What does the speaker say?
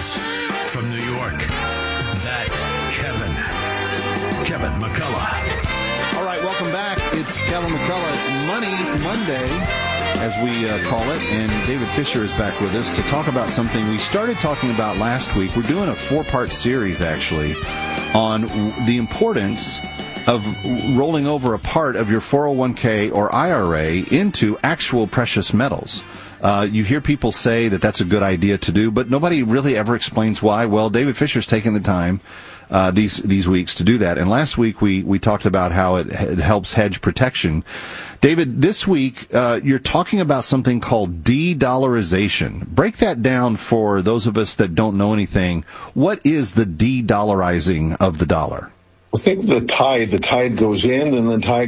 is, from New York, that Kevin McCullough. All right, welcome back. It's Kevin McCullough. It's Money Monday, as we call it, and David Fisher is back with us to talk about something we started talking about last week. We're doing a 4-part series, actually, on the importance of rolling over a part of your 401k or IRA into actual precious metals. You hear people say that that's a good idea to do, but nobody really ever explains why. Well, David Fisher's taken the time these weeks to do that. And last week we talked about how it helps hedge protection. David, this week you're talking about something called de-dollarization. Break that down for those of us that don't know anything. What is the de-dollarizing of the dollar? Well, think of the tide. The tide goes in, and the tide